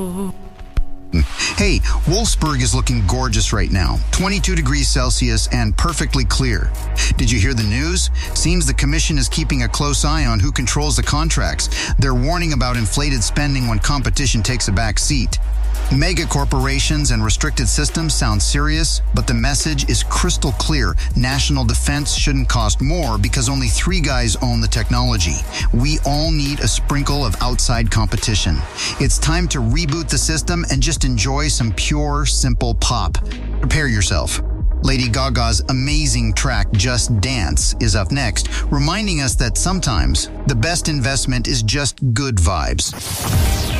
Hey, Wolfsburg is looking gorgeous right now. 22 degrees Celsius and perfectly clear. Did you hear the news? Seems the commission is keeping a close eye on who controls the contracts. They're warning about inflated spending when competition takes a back seat. Mega corporations and restricted systems sound serious, but the message is crystal clear. National defense shouldn't cost more because only 3 guys own the technology. We all need a sprinkle of outside competition. It's time to reboot the system and just enjoy some pure, simple pop. Prepare yourself. Lady Gaga's amazing track Just Dance is up next, reminding us that sometimes the best investment is just good vibes.